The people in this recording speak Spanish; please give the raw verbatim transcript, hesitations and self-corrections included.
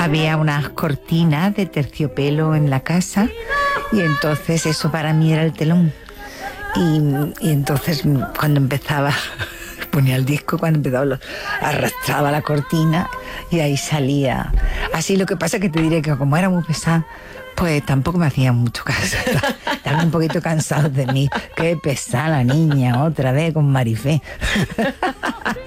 había unas cortinas de terciopelo en la casa y entonces eso para mí era el telón. Y, y entonces cuando empezaba, ponía el disco, cuando empezaba lo, arrastraba la cortina y ahí salía. Así, lo que pasa es que te diré que como era muy pesada, pues tampoco me hacían mucho caso. Estaban un poquito cansados de mí. Qué pesada la niña, otra vez con Marifé.